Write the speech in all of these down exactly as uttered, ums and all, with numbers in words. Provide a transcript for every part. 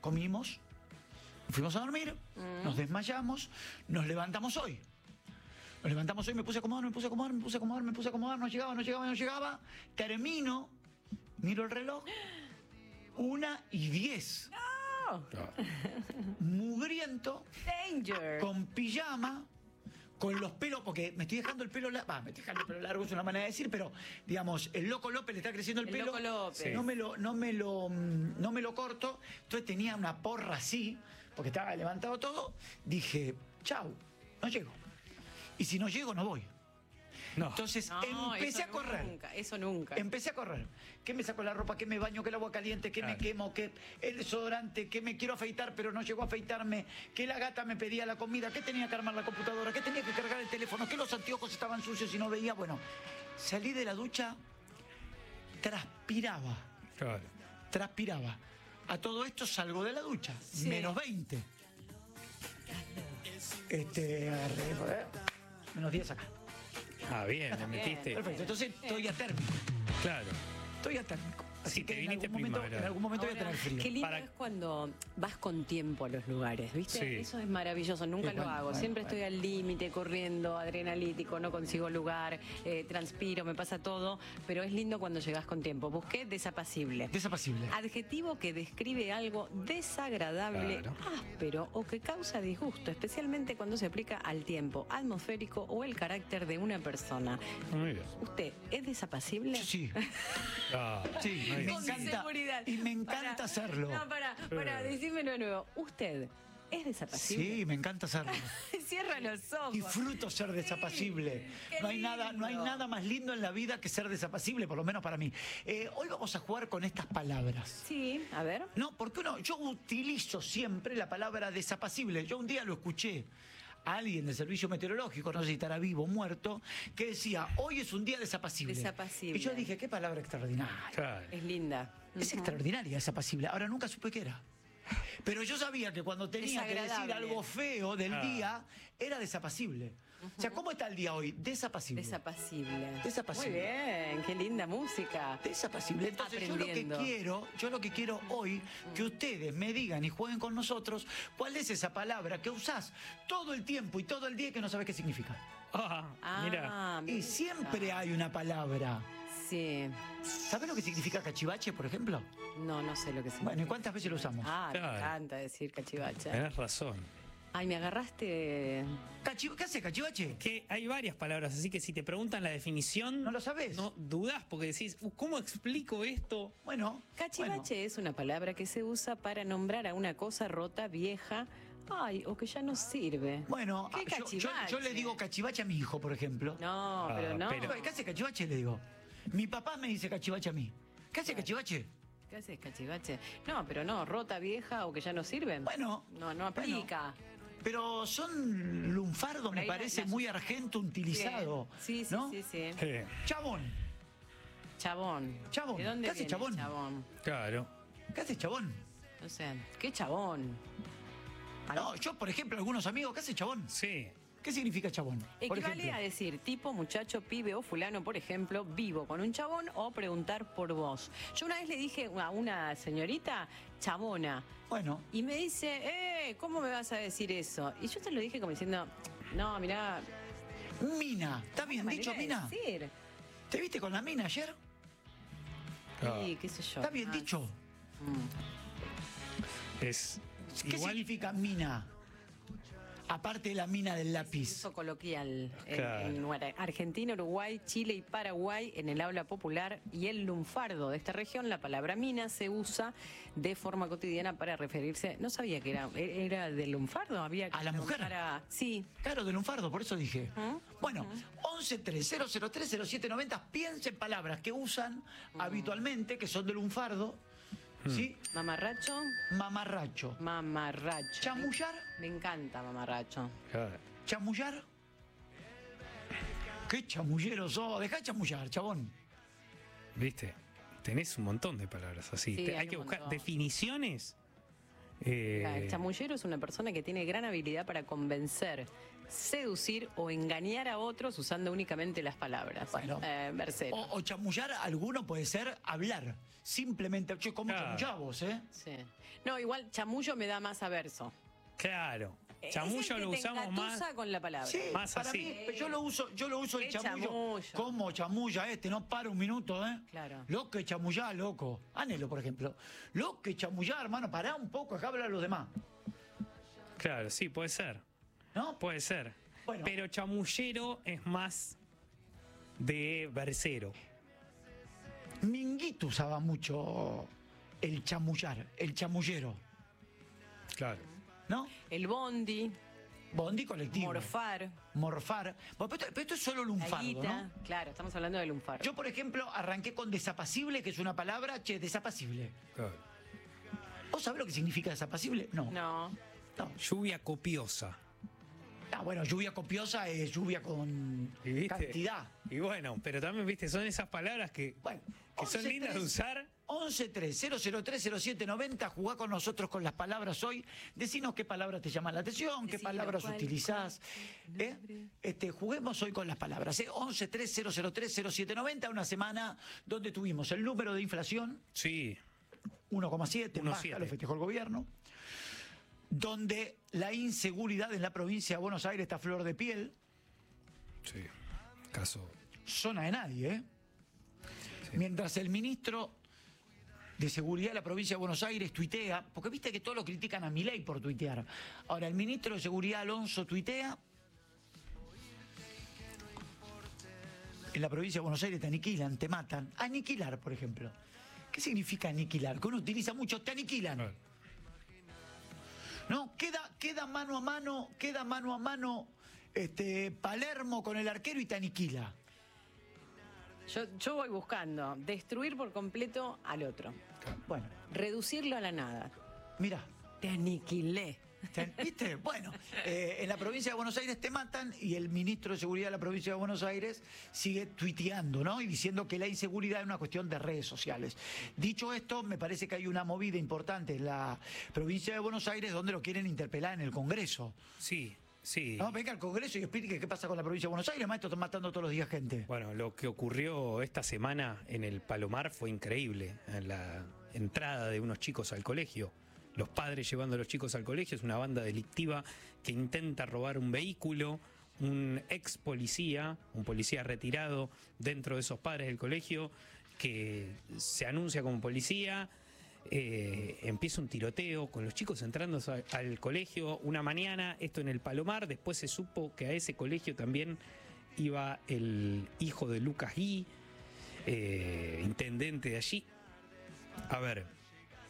comimos, fuimos a dormir, mm. nos desmayamos, nos levantamos hoy. Nos levantamos hoy, me puse a acomodar, me puse a acomodar, me puse a acomodar, me puse a acomodar, no llegaba, no llegaba, no llegaba. Termino, miro el reloj, una y diez. No. Mugriento, Danger. con pijama, con los pelos, porque me estoy dejando el pelo largo, me estoy dejando el pelo largo, es una manera de decir, pero digamos, el Loco López le está creciendo el, el pelo. Loco López. No me lo, no me lo, no me lo corto. Entonces tenía una porra así, porque estaba levantado todo. Dije, chau, no llego. Y si no llego, no voy. No. Entonces no, empecé a correr. Nunca, eso nunca. Empecé a correr. ¿Qué me saco la ropa? ¿Qué me baño? ¿Qué el agua caliente? ¿Qué claro. me quemo? ¿Qué el desodorante? ¿Qué me quiero afeitar pero no llegó a afeitarme? ¿Qué la gata me pedía la comida? ¿Qué tenía que armar la computadora? ¿Qué tenía que cargar el teléfono? ¿Qué los anteojos estaban sucios y no veía? Bueno, salí de la ducha, transpiraba. Claro. Transpiraba. A todo esto salgo de la ducha. Sí. Menos veinte. Este, agarré, menos diez acá. Ah, bien, le metiste. Perfecto, entonces estoy a térmico. Claro. Estoy a térmico. Así sí, que en algún, momento, en algún momento Ahora, voy a tener frío. Qué lindo Para... es cuando vas con tiempo a los lugares, ¿viste? Sí. Eso es maravilloso, nunca sí, lo bueno, hago. Bueno, Siempre bueno. estoy al límite, corriendo, adrenalítico, no consigo lugar, eh, transpiro, me pasa todo, pero es lindo cuando llegas con tiempo. Busqué desapacible. Desapacible. Adjetivo que describe algo desagradable, claro. áspero o que causa disgusto, especialmente cuando se aplica al tiempo atmosférico o el carácter de una persona. Muy bien. ¿Usted es desapacible? Sí. ah, sí, me encanta. Y me encanta para, hacerlo. No, para, para, decímelo de nuevo. ¿Usted es desapacible? Sí, me encanta hacerlo. Cierra los ojos. Disfruto ser desapacible. Sí, no hay nada, no hay nada más lindo en la vida que ser desapacible, por lo menos para mí. Eh, hoy vamos a jugar con estas palabras. Sí, a ver. No, porque uno, yo utilizo siempre la palabra desapacible. Yo un día lo escuché a alguien del servicio meteorológico, no sé si estará vivo o muerto, que decía, hoy es un día desapacible. Desapacible. Y yo dije, qué palabra extraordinaria. Claro. Es linda. Es uh-huh. extraordinaria, desapacible. Ahora nunca supe qué era. Pero yo sabía que cuando tenía que decir algo feo del ah. día, era desapacible. Uh-huh. O sea, ¿cómo está el día hoy? Desapacible. Desapacible. Desapacible. Muy bien, qué linda música. Desapacible. Entonces yo lo que quiero, yo lo que quiero hoy, que ustedes me digan y jueguen con nosotros, ¿cuál es esa palabra que usás todo el tiempo y todo el día que no sabes qué significa? Ah, ah mira. Y siempre hay una palabra. Sí. ¿Sabes lo que significa cachivache, por ejemplo? No, no sé lo que significa. Bueno, ¿y cuántas veces lo usamos? Ah, claro. Me encanta decir cachivache. Tenés razón. Ay, me agarraste... Cachi... ¿Qué hace cachivache? Que hay varias palabras, así que si te preguntan la definición... ¿No lo sabes? No dudás porque decís, ¿cómo explico esto? Bueno. Cachivache bueno. es una palabra que se usa para nombrar a una cosa rota, vieja... Ay, o que ya no sirve. Bueno, yo, yo, yo le digo cachivache a mi hijo, por ejemplo. No, ah, pero no. Pero... ¿Qué hace cachivache? Le digo. Mi papá me dice cachivache a mí. ¿Qué hace cachivache? ¿Qué hace cachivache? No, pero no, rota, vieja o que ya no sirven. Bueno. No, no aplica. Bueno, pero son lunfardos, me parece, la... muy argento utilizado. Sí, sí, ¿no? sí, sí, sí. sí. Chabón. Chabón. Chabón. ¿De dónde ¿Qué hace viene chabón? chabón? Claro. ¿Qué hace chabón? No sé. ¿Qué chabón? No, yo, por ejemplo, algunos amigos, ¿qué hace chabón? Sí. ¿Qué significa chabón? Equivale a decir tipo, muchacho, pibe o fulano, por ejemplo, vivo con un chabón o preguntar por vos. Yo una vez le dije a una señorita, chabona. Bueno. Y me dice, eh, ¿cómo me vas a decir eso? Y yo te lo dije como diciendo, no, mirá. Mina. ¿Está bien dicho, mina? Decir. ¿Te viste con la mina ayer? Sí, qué sé yo. ¿Está bien ah, dicho? Mm. Es... ¿Qué Igual... significa mina? Aparte de la mina del lápiz. Uso coloquial claro. en, en Argentina, Uruguay, Chile y Paraguay en el habla popular y el lunfardo de esta región, la palabra mina se usa de forma cotidiana para referirse, no sabía que era, era del lunfardo, había que a la mujer. A, sí. Claro, del lunfardo, por eso dije. ¿Mm? Bueno, ¿Mm? once tres cero cero tres cero siete noventa, piensen palabras que usan ¿Mm? habitualmente, que son del lunfardo. ¿Sí? Mamarracho. Mamarracho. Mamarracho. Chamullar. Me encanta mamarracho. Claro. Chamullar. Qué chamullero sos. Dejá de chamullar, chabón. Viste, tenés un montón de palabras así. Sí, Te, hay hay que buscar montón. definiciones. Eh... El chamullero es una persona que tiene gran habilidad para convencer seducir o engañar a otros usando únicamente las palabras. Bueno, eh, versero. O, o chamullar a alguno puede ser hablar. Simplemente, che, ¿cómo Claro. chamullás vos, eh? Sí. No, igual chamullo me da más a verso. Claro. Es Chamullo el que lo te usamos más. engatusa con la palabra. Sí, Más para así. mí, yo lo uso, yo lo uso el Qué chamullo. chamullo. ¿Cómo chamulla este? No para un minuto, ¿eh? Claro. Lo que chamullá, loco. Anhelo, por ejemplo. Lo que chamullá, hermano, pará un poco, acá habla a los demás. Claro, sí, puede ser. ¿No? Puede ser. Bueno. Pero chamullero es más de versero. Minguito usaba mucho el chamullar, el chamullero, Claro. ¿no? El bondi, Bondi colectivo. morfar, Morfar. Bueno, pero, esto, pero esto es solo la lunfardo, guita. ¿no? Claro, estamos hablando de lunfardo. Yo, por ejemplo, arranqué con desapacible, que es una palabra, che, desapacible. Claro. ¿Vos sabés lo que significa desapacible? No. No. No. Lluvia copiosa. Ah, bueno, lluvia copiosa es lluvia con ¿Y viste? cantidad. Y bueno, pero también, viste, son esas palabras que, Bueno, que son once lindas de tres usar. once tres cero cero tres cero siete noventa, jugá con nosotros con las palabras hoy. Decinos qué palabras te llaman la atención, qué Decilo, palabras cuál, utilizás. cuál, ¿eh? nombre. Este, juguemos hoy con las palabras. ¿eh? once tres cero cero tres cero siete noventa, una semana donde tuvimos el número de inflación, Sí. uno coma siete, uno coma baja, siete. lo festejó el gobierno. Donde la inseguridad en la provincia de Buenos Aires está a flor de piel. Sí. Caso. Zona de nadie, ¿eh? Mientras el ministro de Seguridad de la provincia de Buenos Aires tuitea, porque viste que todos lo critican a Milei por tuitear. Ahora, el ministro de Seguridad, Alonso, tuitea. En la provincia de Buenos Aires te aniquilan, te matan. Aniquilar, por ejemplo. ¿Qué significa aniquilar? Que uno utiliza mucho, te aniquilan. Claro. No, queda, queda mano a mano, queda mano a mano este, Palermo con el arquero y te aniquila. Yo, yo voy buscando destruir por completo al otro. Bueno, Reducirlo a la nada. mira. Te aniquilé. ¿Viste? Bueno, eh, en la provincia de Buenos Aires te matan y el ministro de Seguridad de la provincia de Buenos Aires sigue tuiteando, ¿no? Y diciendo que la inseguridad es una cuestión de redes sociales. Dicho esto, me parece que hay una movida importante en la provincia de Buenos Aires donde lo quieren interpelar en el Congreso. Sí, sí. No, venga al Congreso y explique qué pasa con la provincia de Buenos Aires, maestro, están matando todos los días gente. Bueno, lo que ocurrió esta semana en el Palomar fue increíble. En la entrada de unos chicos al colegio. Los padres llevando a los chicos al colegio. Es una banda delictiva que intenta robar un vehículo. Un ex policía, un policía retirado dentro de esos padres del colegio, que se anuncia como policía. Eh, empieza un tiroteo con los chicos entrando a- al colegio una mañana, esto en el Palomar. Después se supo que a ese colegio también iba el hijo de Lucas Gui, eh, intendente de allí. A ver,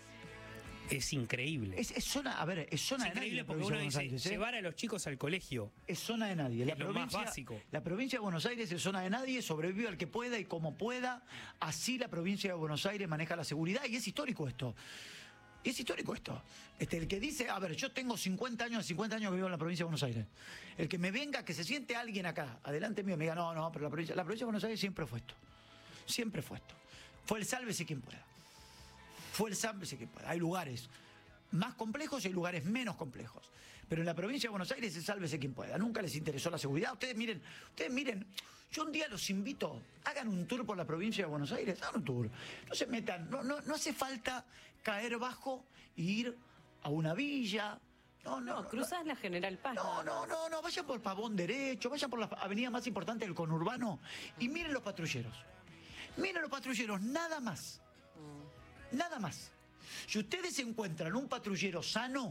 es increíble. Es, es zona, a ver, es zona Es de nadie. increíble la porque provincia uno de Buenos dice, Aires, ¿eh? llevar a los chicos al colegio. Es zona de nadie. La Es lo más provincia, básico. la provincia de Buenos Aires es zona de nadie, sobrevive al que pueda y como pueda. Así la provincia de Buenos Aires maneja la seguridad y es histórico esto. Y es histórico esto. Este, el que dice, a ver, yo tengo cincuenta años, cincuenta años que vivo en la provincia de Buenos Aires. El que me venga, que se siente alguien acá, adelante mío, me diga, no, no, pero la provincia, la provincia de Buenos Aires siempre fue esto. Siempre fue esto. Fue el sálvese quien pueda. Fue el sálvese quien pueda. Hay lugares más complejos y hay lugares menos complejos. Pero en la provincia de Buenos Aires es sálvese quien pueda. Nunca les interesó la seguridad. Ustedes miren, ustedes miren, yo un día los invito, hagan un tour por la provincia de Buenos Aires, hagan un tour. No se metan, no, no, no hace falta caer bajo e ir a una villa. No, no, No, no, cruzás la General Paz. no, no, no, no, vayan por Pavón Derecho, vayan por la avenida más importante del conurbano y miren los patrulleros. Miren los patrulleros, nada más. Nada más. Si ustedes encuentran un patrullero sano,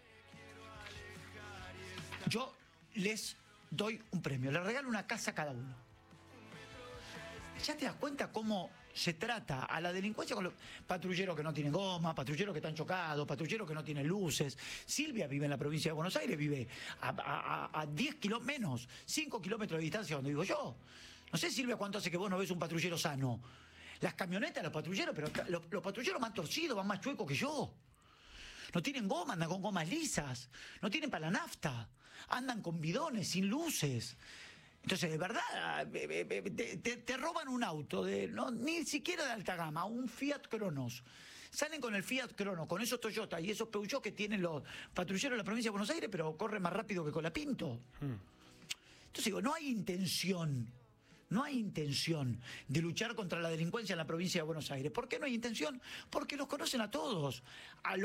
yo les doy un premio, les regalo una casa a cada uno. ¿Ya te das cuenta cómo se trata a la delincuencia con los patrulleros que no tienen goma, patrulleros que están chocados, patrulleros que no tienen luces? Silvia vive en la provincia de Buenos Aires, vive a, a, a- a diez kilómetros menos, cinco kilómetros de distancia donde vivo yo. No sé, Silvia, cuánto hace que vos no ves un patrullero sano. Las camionetas, los patrulleros, pero los, los patrulleros más torcidos, van más chuecos que yo. No tienen goma, andan con gomas lisas. No tienen para la nafta. Andan con bidones, sin luces. Entonces, de verdad, eh, eh, eh, te, te- te roban un auto, de, no, ni siquiera de alta gama, un Fiat Cronos. Salen con el Fiat Cronos, con esos Toyota y esos Peugeot que tienen los patrulleros de la provincia de Buenos Aires, pero corren más rápido que Colapinto. Mm. Entonces digo, no hay intención. No hay intención de luchar contra la delincuencia en la provincia de Buenos Aires. ¿Por qué no hay intención? Porque los conocen a todos. A